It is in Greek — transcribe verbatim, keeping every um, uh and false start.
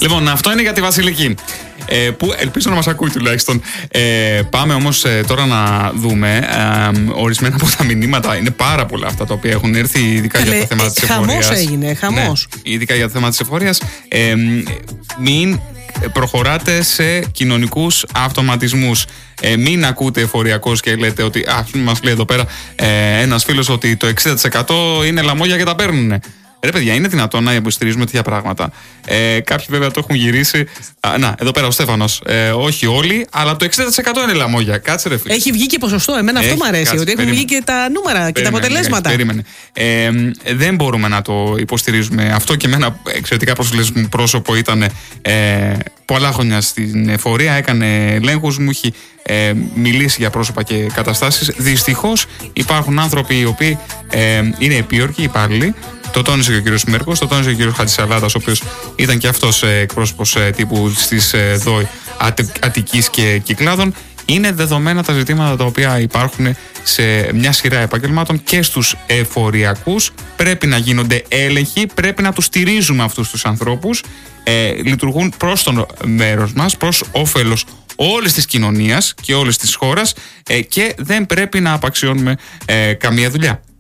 Λοιπόν, αυτό είναι για τη Βασιλική. Ε, που ελπίζω να μας ακούει τουλάχιστον. Ε, πάμε όμως ε, τώρα να δούμε ε, ορισμένα από τα μηνύματα. Είναι πάρα πολλά αυτά τα οποία έχουν έρθει, ειδικά Καλέ, για τα θέματα της εφορίας. Χαμός έγινε, χαμός. Ναι, ειδικά για τα θέματα της εφορίας. Ε, μην προχωράτε σε κοινωνικούς αυτοματισμούς. Ε, μην ακούτε εφοριακός και λέτε ότι, α, μας λέει εδώ πέρα ε, ένας φίλος ότι το εξήντα τοις εκατό είναι λαμόγια και τα παίρνουνε. Ρε παιδιά, είναι δυνατόν να υποστηρίζουμε τέτοια πράγματα? Ε, κάποιοι βέβαια το έχουν γυρίσει. Α, να, εδώ πέρα ο Στέφανος. Ε, όχι όλοι, αλλά το εξήντα τοις εκατό είναι λαμόγια. Κάτσε ρε φίλε. Έχει βγει και ποσοστό. Εμένα Έχει, αυτό μου αρέσει. κάτσε, ότι έχουν βγει και τα νούμερα περίμενε, και τα αποτελέσματα. Περίμενε. Ε, δεν μπορούμε να το υποστηρίζουμε. Αυτό και εμένα εξαιρετικά πρόσωπο ήταν ε, πολλά χρόνια στην εφορία. Έκανε ελέγχους, μου έχει ε, μιλήσει για πρόσωπα και καταστάσεις. Δυστυχώς υπάρχουν άνθρωποι οι οποίοι ε, είναι επίορκοι, υπάλληλοι. Το τόνισε και ο κύριος Μέρκος, το τόνισε και ο κύριος Χατζησαλάτας, ο οποίος ήταν και αυτός ε, εκπρόσωπος ε, τύπου στις ε, ΔΟΗ Αττικής και Κυκλάδων. Είναι δεδομένα τα ζητήματα τα οποία υπάρχουν σε μια σειρά επαγγελμάτων και στους εφοριακούς. Πρέπει να γίνονται έλεγχοι, πρέπει να τους στηρίζουμε αυτούς τους ανθρώπους. Ε, λειτουργούν προς το μέρος μας, προς όφελος όλης της κοινωνίας και όλης της χώρας ε, και δεν πρέπει να απαξιώνουμε ε, καμία δουλειά.